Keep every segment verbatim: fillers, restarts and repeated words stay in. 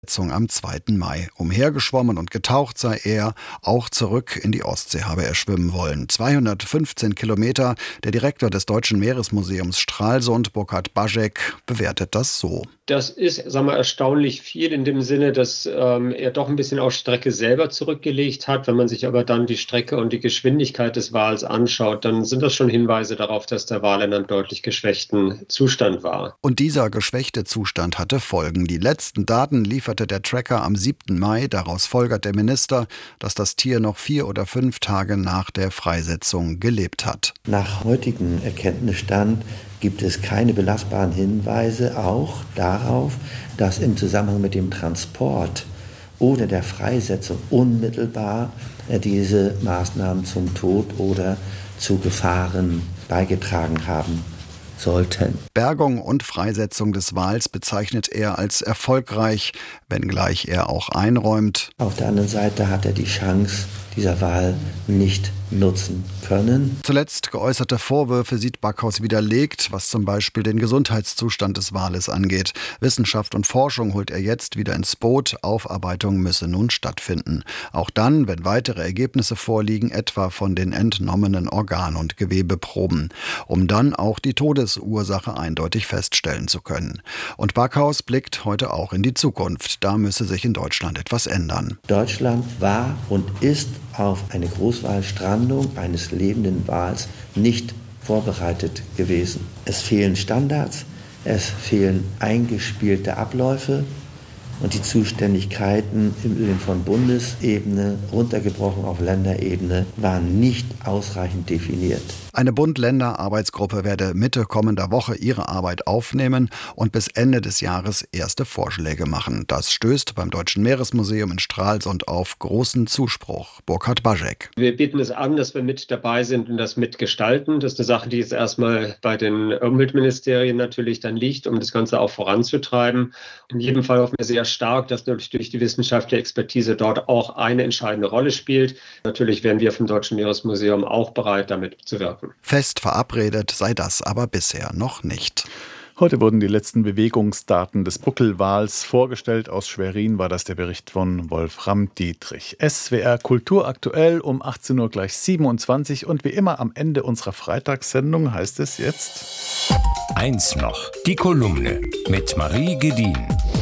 Am zweiten Mai. Umhergeschwommen und getaucht sei er, auch zurück in die Ostsee habe er schwimmen wollen. zweihundertfünfzehn Kilometer. Der Direktor des Deutschen Meeresmuseums Stralsund, Burkhard Baschek, bewertet das so. Das ist, sagen wir, erstaunlich viel in dem Sinne, dass ähm, er doch ein bisschen auf Strecke selber zurückgelegt hat. Wenn man sich aber dann die Strecke und die Geschwindigkeit des Wals anschaut, dann sind das schon Hinweise darauf, dass der Wal in einem deutlich geschwächten Zustand war. Und dieser geschwächte Zustand hatte Folgen. Die letzten Daten lieferte der Tracker am siebten Mai. Daraus folgert der Minister, dass das Tier noch vier oder fünf Tage nach der Freisetzung gelebt hat. Nach heutigem Erkenntnisstand gibt es keine belastbaren Hinweise auch darauf, dass im Zusammenhang mit dem Transport oder der Freisetzung unmittelbar diese Maßnahmen zum Tod oder zu Gefahren beigetragen haben sollten. Bergung und Freisetzung des Wals bezeichnet er als erfolgreich, wenngleich er auch einräumt: Auf der anderen Seite hat er die Chance, dieser Wal nicht nutzen können. Zuletzt geäußerte Vorwürfe sieht Backhaus widerlegt, was zum Beispiel den Gesundheitszustand des Wales angeht. Wissenschaft und Forschung holt er jetzt wieder ins Boot. Aufarbeitung müsse nun stattfinden. Auch dann, wenn weitere Ergebnisse vorliegen, etwa von den entnommenen Organ- und Gewebeproben, um dann auch die Todesursache eindeutig feststellen zu können. Und Backhaus blickt heute auch in die Zukunft. Da müsse sich in Deutschland etwas ändern. Deutschland war und ist auf eine Großwalstrandung eines lebenden Wals nicht vorbereitet gewesen. Es fehlen Standards, es fehlen eingespielte Abläufe und die Zuständigkeiten im Übrigen von Bundesebene runtergebrochen auf Länderebene waren nicht ausreichend definiert. Eine Bund-Länder-Arbeitsgruppe werde Mitte kommender Woche ihre Arbeit aufnehmen und bis Ende des Jahres erste Vorschläge machen. Das stößt beim Deutschen Meeresmuseum in Stralsund auf großen Zuspruch. Burkhard Baschek. Wir bieten es an, dass wir mit dabei sind und das mitgestalten. Das ist eine Sache, die jetzt erstmal bei den Umweltministerien natürlich dann liegt, um das Ganze auch voranzutreiben. In jedem Fall hoffen wir sehr stark, dass natürlich durch die wissenschaftliche Expertise dort auch eine entscheidende Rolle spielt. Natürlich wären wir vom Deutschen Meeresmuseum auch bereit, damit zu wirken. Fest verabredet sei das aber bisher noch nicht. Heute wurden die letzten Bewegungsdaten des Buckelwals vorgestellt. Aus Schwerin war das der Bericht von Wolfram Dietrich. S W R Kultur aktuell um achtzehn Uhr gleich siebenundzwanzig. Und wie immer am Ende unserer Freitagssendung heißt es jetzt: Eins noch, die Kolumne mit Marie Gedin.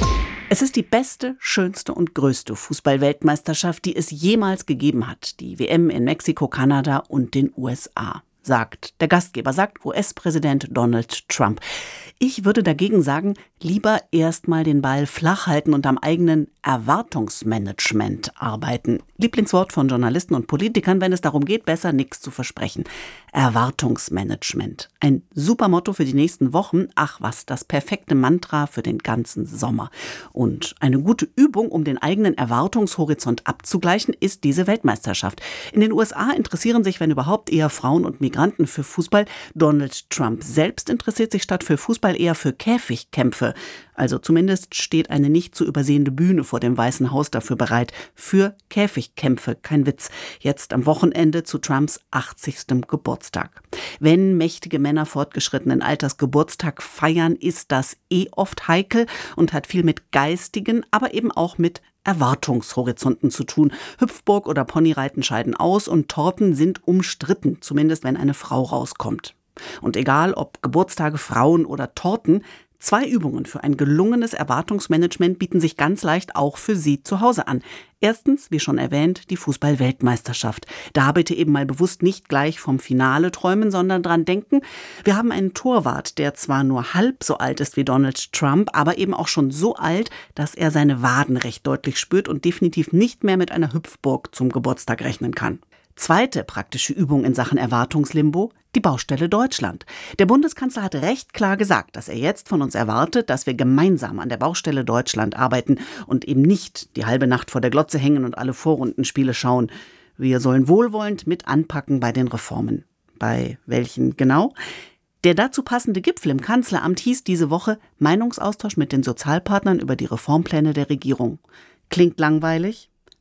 Es ist die beste, schönste und größte Fußball-Weltmeisterschaft, die es jemals gegeben hat. Die W M in Mexiko, Kanada und den U S A. Sagt der Gastgeber, sagt U S-Präsident Donald Trump. Ich würde dagegen sagen, lieber erstmal den Ball flach halten und am eigenen Erwartungsmanagement arbeiten. Lieblingswort von Journalisten und Politikern, wenn es darum geht, besser nichts zu versprechen. Erwartungsmanagement. Ein super Motto für die nächsten Wochen. Ach was, das perfekte Mantra für den ganzen Sommer. Und eine gute Übung, um den eigenen Erwartungshorizont abzugleichen, ist diese Weltmeisterschaft. In den U S A interessieren sich, wenn überhaupt, eher Frauen und Migranten für Fußball. Donald Trump selbst interessiert sich statt für Fußball eher für Käfigkämpfe. Also zumindest steht eine nicht zu übersehende Bühne vor dem Weißen Haus dafür bereit. Für Käfigkämpfe, kein Witz. Jetzt am Wochenende zu Trumps achtzigstem Geburtstag. Wenn mächtige Männer fortgeschrittenen Alters Geburtstag feiern, ist das eh oft heikel und hat viel mit geistigen, aber eben auch mit Erwartungshorizonten zu tun. Hüpfburg oder Ponyreiten scheiden aus und Torten sind umstritten, zumindest wenn eine Frau rauskommt. Und egal ob Geburtstage, Frauen oder Torten, zwei Übungen für ein gelungenes Erwartungsmanagement bieten sich ganz leicht auch für Sie zu Hause an. Erstens, wie schon erwähnt, die Fußball-Weltmeisterschaft. Da bitte eben mal bewusst nicht gleich vom Finale träumen, sondern dran denken, wir haben einen Torwart, der zwar nur halb so alt ist wie Donald Trump, aber eben auch schon so alt, dass er seine Waden recht deutlich spürt und definitiv nicht mehr mit einer Hüpfburg zum Geburtstag rechnen kann. Zweite praktische Übung in Sachen Erwartungslimbo: die Baustelle Deutschland. Der Bundeskanzler hat recht klar gesagt, dass er jetzt von uns erwartet, dass wir gemeinsam an der Baustelle Deutschland arbeiten und eben nicht die halbe Nacht vor der Glotze hängen und alle Vorrundenspiele schauen. Wir sollen wohlwollend mit anpacken bei den Reformen. Bei welchen genau? Der dazu passende Gipfel im Kanzleramt hieß diese Woche Meinungsaustausch mit den Sozialpartnern über die Reformpläne der Regierung. Klingt langweilig?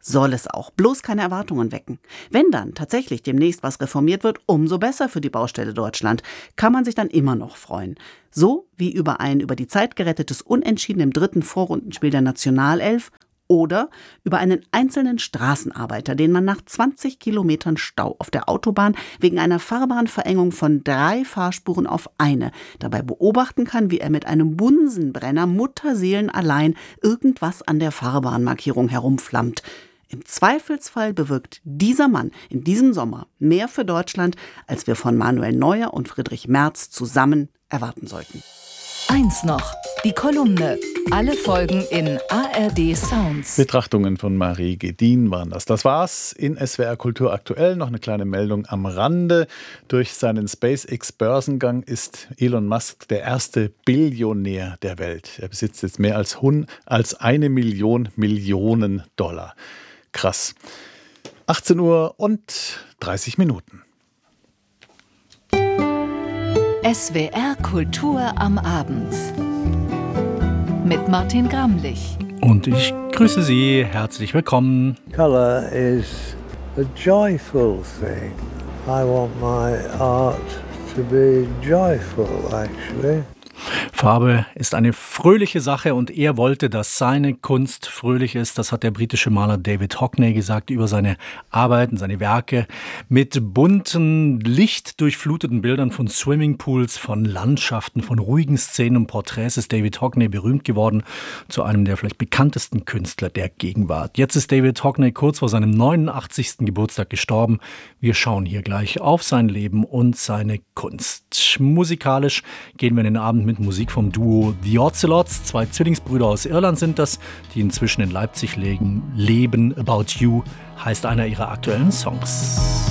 Soll es auch. Bloß keine Erwartungen wecken. Wenn dann tatsächlich demnächst was reformiert wird, umso besser für die Baustelle Deutschland. Kann man sich dann immer noch freuen. So wie über ein über die Zeit gerettetes Unentschieden im dritten Vorrundenspiel der Nationalelf oder über einen einzelnen Straßenarbeiter, den man nach zwanzig Kilometern Stau auf der Autobahn wegen einer Fahrbahnverengung von drei Fahrspuren auf eine dabei beobachten kann, wie er mit einem Bunsenbrenner mutterseelenallein irgendwas an der Fahrbahnmarkierung herumflammt. Im Zweifelsfall bewirkt dieser Mann in diesem Sommer mehr für Deutschland, als wir von Manuel Neuer und Friedrich Merz zusammen erwarten sollten. Eins noch, die Kolumne. Alle Folgen in A R D Sounds. Betrachtungen von Marie Gedin waren das. Das war's in S W R Kultur aktuell. Noch eine kleine Meldung am Rande. Durch seinen SpaceX-Börsengang ist Elon Musk der erste Billionär der Welt. Er besitzt jetzt mehr als, als eine Million Millionen Dollar. Krass. achtzehn Uhr und dreißig Minuten. S W R Kultur am Abend mit Martin Gramlich. Und ich grüße Sie, herzlich willkommen. Color is a joyful thing. I want my art to be joyful, actually. Farbe ist eine fröhliche Sache und er wollte, dass seine Kunst fröhlich ist. Das hat der britische Maler David Hockney gesagt über seine Arbeiten, seine Werke. Mit bunten, lichtdurchfluteten Bildern von Swimmingpools, von Landschaften, von ruhigen Szenen und Porträts ist David Hockney berühmt geworden, zu einem der vielleicht bekanntesten Künstler der Gegenwart. Jetzt ist David Hockney kurz vor seinem neunundachtzigsten Geburtstag gestorben. Wir schauen hier gleich auf sein Leben und seine Kunst. Musikalisch gehen wir in den Abend mit Musik vom Duo The Ocelots. Zwei Zwillingsbrüder aus Irland sind das, die inzwischen in Leipzig leben. Leben About You heißt einer ihrer aktuellen Songs.